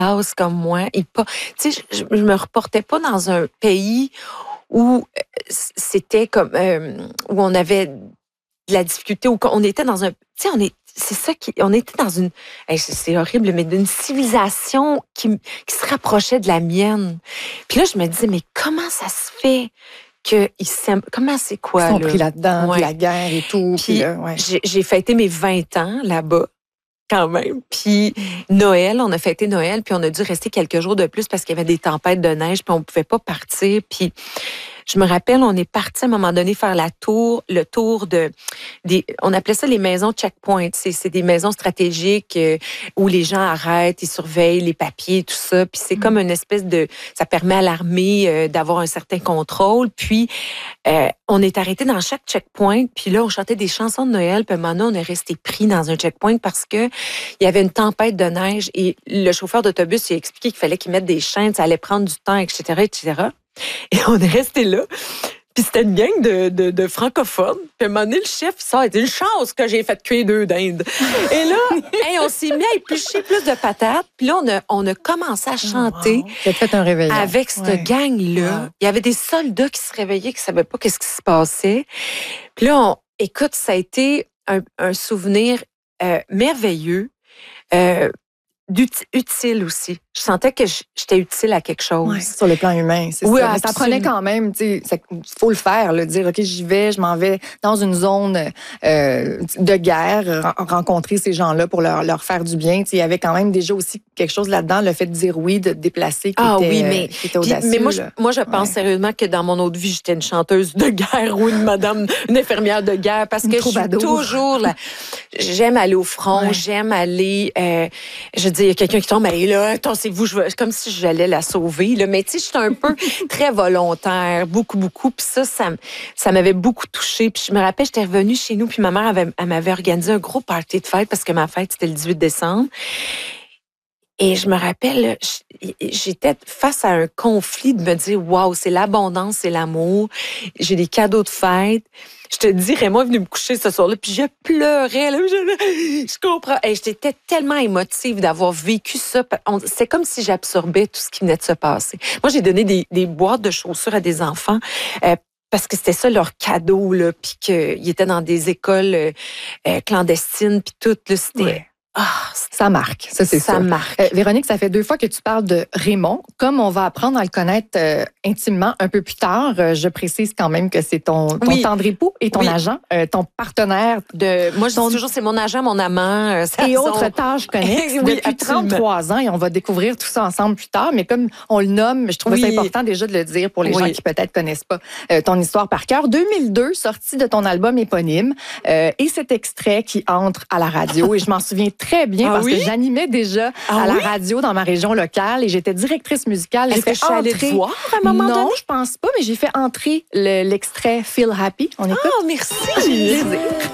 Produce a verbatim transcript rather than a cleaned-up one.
classe comme moi. Et pas, tu sais, je, je me reportais pas dans un pays où c'était comme, euh, où on avait de la difficulté, où on était dans un, tu sais, on est, c'est ça qui, on était dans une, hey, c'est horrible, mais d'une civilisation qui, qui se rapprochait de la mienne. Puis là, je me disais, mais comment ça se fait qu'ils s'aiment? Comment c'est quoi, Ils sont là? pris là-dedans, Ouais. puis la guerre et tout. Puis, puis là, ouais. j'ai, j'ai fêté mes vingt ans là-bas, quand même. Puis Noël, on a fêté Noël, puis on a dû rester quelques jours de plus parce qu'il y avait des tempêtes de neige, puis on pouvait pas partir. Puis je me rappelle, on est parti à un moment donné faire la tour, le tour de, des, on appelait ça les maisons checkpoints. C'est, c'est des maisons stratégiques euh, où les gens arrêtent, ils surveillent les papiers, tout ça. Puis c'est mmh. comme une espèce de, ça permet à l'armée euh, d'avoir un certain contrôle. Puis euh, on est arrêté dans chaque checkpoint. Puis là, on chantait des chansons de Noël. Puis maintenant, on est resté pris dans un checkpoint parce que il y avait une tempête de neige et le chauffeur d'autobus il a expliqué qu'il fallait qu'il mette des chaînes, ça allait prendre du temps, et cetera, et cetera. Et on est resté là. Puis c'était une gang de, de, de francophones. Puis à un moment donné, le chef, il sort, il dit, une chance que j'ai fait cuire deux dindes. Et là, hey, on s'est mis à éplucher plus de patates. Puis là, on a, on a commencé à chanter. Wow. J'ai fait un réveillon. Avec cette ouais. gang-là. Ouais. Il y avait des soldats qui se réveillaient, qui ne savaient pas qu'est-ce qui se passait. Puis là, on, écoute, ça a été un, un souvenir euh, merveilleux. Euh, utile aussi. Je sentais que j'étais utile à quelque chose. Ouais, sur le plan humain, c'est oui, ça. Mais ça prenait quand même, tu sais, il faut le faire, le dire, OK, j'y vais, je m'en vais dans une zone euh, de guerre, rencontrer ces gens-là pour leur, leur faire du bien. Il y avait quand même déjà aussi quelque chose là-dedans, le fait de dire oui, de te déplacer, qui ah, était, oui, mais, qui était audacieux. Mais moi, je, moi, je pense ouais. sérieusement que dans mon autre vie, j'étais une chanteuse de guerre ou une madame, une infirmière de guerre, parce une que je suis toujours là. J'aime aller au front, ouais. j'aime aller... Euh, je dis, il y a quelqu'un qui tombe, mais là, attendez-vous, je veux, comme si j'allais la sauver. Là. Mais tu sais, je suis un peu très volontaire, beaucoup, beaucoup. Puis ça, ça, ça m'avait beaucoup touchée. Puis je me rappelle, j'étais revenue chez nous, puis ma mère avait, elle m'avait organisé un gros party de fête parce que ma fête, c'était le dix-huit décembre. Et je me rappelle, j'étais face à un conflit de me dire, waouh, c'est l'abondance, c'est l'amour. J'ai des cadeaux de fête. Je te dis, Raymond est venu me coucher ce soir-là, puis je pleurais. Là, je, je comprends. Et j'étais tellement émotive d'avoir vécu ça. C'est comme si j'absorbais tout ce qui venait de se passer. Moi, j'ai donné des, des boîtes de chaussures à des enfants euh, parce que c'était ça leur cadeau, là, puis qu'ils étaient dans des écoles euh, clandestines, puis tout. Là, c'était... Ouais. Ah, ça marque, ça c'est ça sûr. marque. Euh, Véronique, ça fait deux fois que tu parles de Raymond. Comme on va apprendre à le connaître euh, intimement un peu plus tard, euh, je précise quand même que c'est ton, ton oui. tendre époux et ton oui. agent, euh, ton partenaire. De, moi, je ton... dis toujours, c'est mon agent, mon amant. Euh, et son... autres tâches connexes oui, depuis absolument. trente-trois ans et on va découvrir tout ça ensemble plus tard. Mais comme on le nomme, je trouve oui. c'est important déjà de le dire pour les oui. gens qui peut-être connaissent pas euh, ton histoire par cœur. deux mille deux, sortie de ton album éponyme euh, et cet extrait qui entre à la radio et je m'en souviens très bien ah parce oui? que j'animais déjà ah à la oui? radio dans ma région locale et j'étais directrice musicale. Est-ce que je suis allée te voir à un moment non, donné? Non, je pense pas, mais j'ai fait entrer le, l'extrait Feel Happy. On écoute? Ah, merci!